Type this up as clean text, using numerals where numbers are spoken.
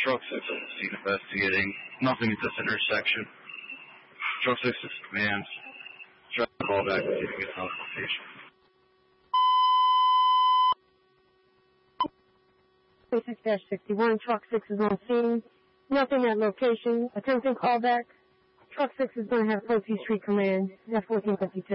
Truck 6 on the scene investigating. Nothing at this intersection. Truck 6 is command. Try to call back and see if we get another location. Six-61, Truck 6 is on scene. Nothing at location. Attempting callback. Truck 6 is going to have Proceed Street Command, F-1452.